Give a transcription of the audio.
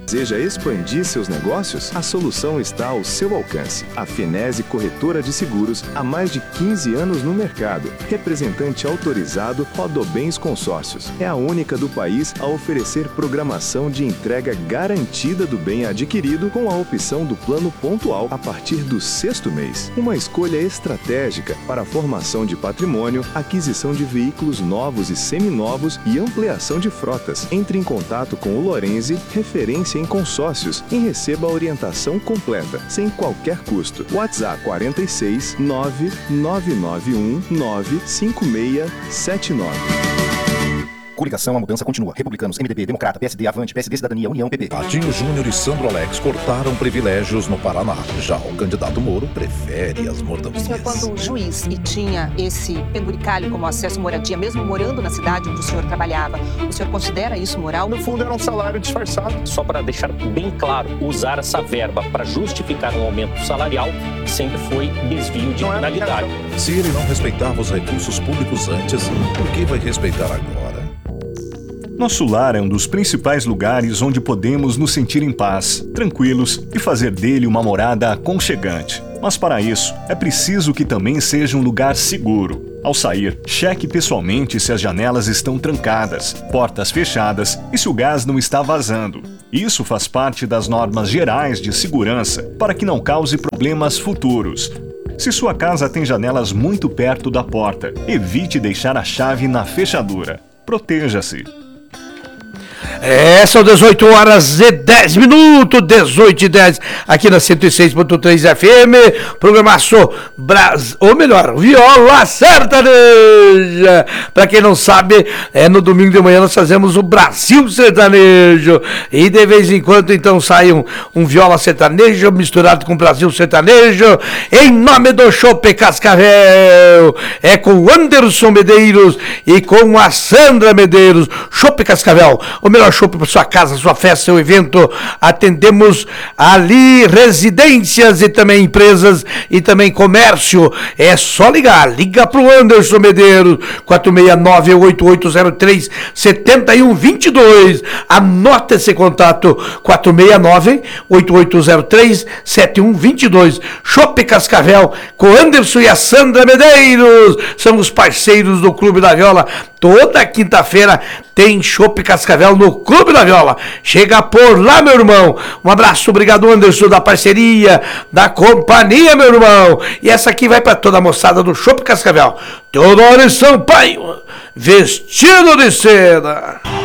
Deseja expandir seus negócios? A solução está ao seu alcance. A Finese Corretora de Seguros, há mais de 15 anos no mercado. Representante autorizado Rodobens Consórcios. É a única do país a oferecer programação de entrega garantida do bem adquirido com a opção do plano pontual a partir do 6º mês. Uma escolha estratégica para a formação de patrimônio, aquisição de veículos novos e seminovos e ampliação de frotas. Entre em contato com o Lorenzi, referência em consórcios, e receba a orientação completa, sem qualquer custo. WhatsApp 46 9991 95679. Coligação, a mudança continua. Republicanos, MDB, Democrata, PSD, Avante, PSD, Cidadania, União, PP. Patinho Júnior e Sandro Alex cortaram privilégios no Paraná. Já o candidato Moro prefere as mordomias. O senhor, quando juiz e tinha esse penduricalho como acesso à moradia, mesmo morando na cidade onde o senhor trabalhava, o senhor considera isso moral? No fundo, era um salário disfarçado. Só para deixar bem claro, usar essa verba para justificar um aumento salarial sempre foi desvio de finalidade. Se ele não respeitava os recursos públicos antes, por que vai respeitar agora? Nosso lar é um dos principais lugares onde podemos nos sentir em paz, tranquilos e fazer dele uma morada aconchegante. Mas para isso, é preciso que também seja um lugar seguro. Ao sair, cheque pessoalmente se as janelas estão trancadas, portas fechadas e se o gás não está vazando. Isso faz parte das normas gerais de segurança para que não cause problemas futuros. Se sua casa tem janelas muito perto da porta, evite deixar a chave na fechadura. Proteja-se. São 18 horas e 10 minutos, 18 e 10, aqui na 106.3 FM, programaço ou melhor, Viola Sertaneja. Pra quem não sabe, no domingo de manhã nós fazemos o Brasil Sertanejo, e de vez em quando então sai um Viola Sertanejo misturado com Brasil Sertanejo, em nome do Chopp Cascavel, com Anderson Medeiros e com a Sandra Medeiros. Chopp Cascavel, o melhor chopp para sua casa, sua festa, seu evento. Atendemos ali residências e também empresas e também comércio. É só ligar. Liga pro Anderson Medeiros, 469-8803-7122. Anota esse contato, 469-8803-7122. Chopp Cascavel com Anderson e a Sandra Medeiros. São os parceiros do Clube da Viola. Toda quinta-feira tem Chopp Cascavel no Clube da Viola. Chega por lá, meu irmão. Um abraço, obrigado, Anderson, da parceria, da companhia, meu irmão. E essa aqui vai para toda a moçada do Chopp Cascavel. Teodoro Sampaio, vestido de seda.